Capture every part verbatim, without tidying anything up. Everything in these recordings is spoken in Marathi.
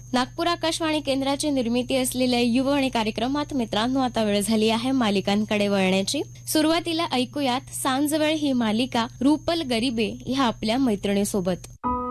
नागपूर आकाशवाणी केंद्राची निर्मिती असलेल्या युववाणी कार्यक्रमात मित्रांनो आता वेळ झाली आहे मालिकांकडे वळण्याची. सुरुवातीला ऐकूयात सांजवेळ ही मालिका रुपल गरीबे ह्या आपल्या मैत्रिणीसोबत.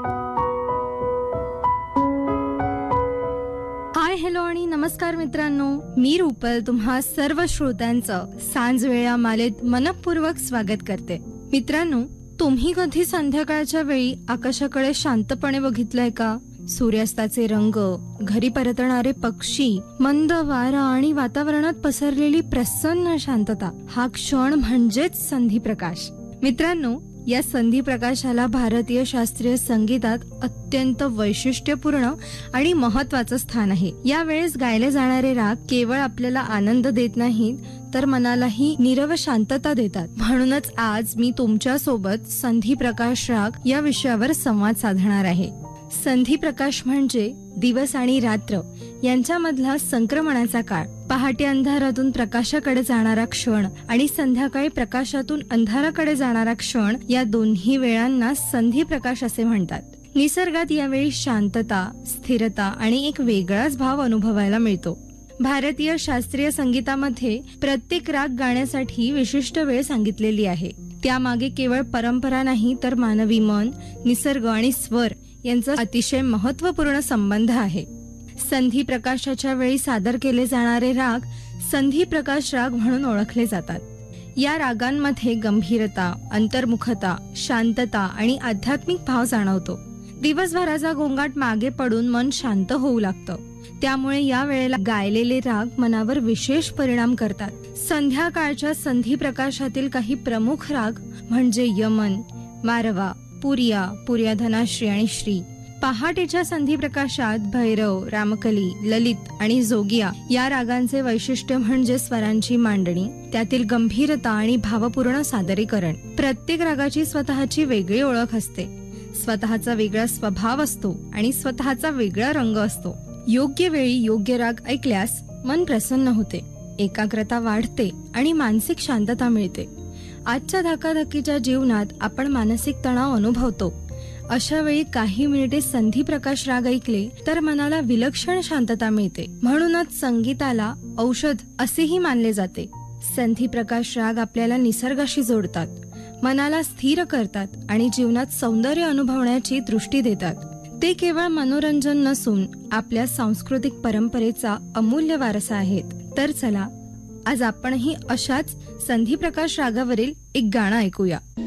हाय, हॅलो आणि नमस्कार मित्रांनो, मी रुपल तुम्हा सर्व श्रोत्यांचं सांजवेळ या मालेत मनपूर्वक स्वागत करते. मित्रांनो, तुम्ही कधी संध्याकाळच्या वेळी आकाशाकडे शांतपणे बघितलंय का? सूर्यास्ताचे रंग, घरी परतणारे पक्षी, मंद वारा आणि वातावरणात पसरलेली प्रसन्न शांतता, हा क्षण म्हणजेच संधी प्रकाश. मित्रांनो, या संधी प्रकाशाला भारतीय शास्त्रीय संगीतात अत्यंत वैशिष्ट्यपूर्ण आणि महत्वाचं स्थान आहे. या वेळेस गायले जाणारे राग केवळ आपल्याला आनंद देत नाहीत, तर मनालाही नीरव शांतता देतात. म्हणूनच आज मी तुमच्या सोबत संधी प्रकाश राग या विषयावर संवाद साधणार आहे. संधी प्रकाश म्हणजे दिवस आणि रात्र यांच्यामधला संक्रमणाचा काळ, पहाटे अंधारातून प्रकाशाकडे जाणारा क्षण आणि संध्याकाळी प्रकाशातून अंधाराकडे जाणारा क्षण, या दोन्ही वेळांना संधी प्रकाश असे म्हणतात. निसर्गात यावेळी शांतता, स्थिरता आणि एक वेगळाच भाव अनुभवायला मिळतो. भारतीय शास्त्रीय संगीतामध्ये प्रत्येक राग गाण्यासाठी विशिष्ट वेळ सांगितलेली आहे. त्यामागे केवळ परंपरा नाही, तर मानवी मन, निसर्ग आणि स्वर यांचा अतिशय महत्वपूर्ण संबंध आहे. संधी प्रकाशाच्या वेळी सादर केले जाणारे राग संधी प्रकाश राग म्हणून ओळखले जातात. या रागांमध्ये गंभीरता, अंतर्मुखता, शांतता आणि आध्यात्मिक भाव जाणवतो. दिवसभराचा गोंगाट मागे पडून मन शांत होऊ लागतं. त्यामुळे या वेळेला गायलेले राग मनावर विशेष परिणाम करतात. संध्याकाळच्या संधी प्रकाशातील काही प्रमुख राग म्हणजे यमन, मारवा, पुरिया, पुरिया धनाश्री आणि श्री. पहाटेच्या संधी प्रकाशात भैरव, रामकली, ललित आणि जोगिया या रागांचे वैशिष्ट्य म्हणजे स्वरांची मांडणी, त्यातील गंभीरता आणि भावपूर्ण सादरीकरण. प्रत्येक रागाची स्वतःची वेगळी ओळख असते, स्वतःचा वेगळा स्वभाव असतो आणि स्वतःचा वेगळा रंग असतो. योग्य वेळी योग्य राग ऐकल्यास मन प्रसन्न होते, एकाग्रता वाढते आणि मानसिक शांतता मिळते. आजच्या धकाधकीच्या जीवनात आपण मानसिक तणाव अनुभवतो. अशा वेळी काही मिनिटे संधी प्रकाश राग ऐकले तर मनाला विलक्षण शांतता मिळते. म्हणूनच संगीताला औषध असेही मानले जाते. संधी प्रकाश राग आपल्याला निसर्गाशी जोडतात, मनाला स्थिर करतात आणि जीवनात सौंदर्य अनुभवण्याची दृष्टी देतात. ते केवळ मनोरंजन नसून आपल्या सांस्कृतिक परंपरेचा अमूल्य वारसा आहेत. तर चला, आज आपणही अशाच संधी प्रकाश रागावरील एक गाणं ऐकूया.